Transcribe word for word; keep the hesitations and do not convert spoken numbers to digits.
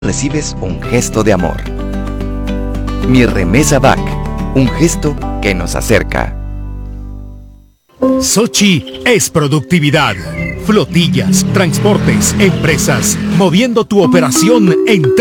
recibes un gesto de amor. Mi Remesa B A C, un gesto que nos acerca. Sochi es productividad. Flotillas, transportes, empresas, moviendo tu operación en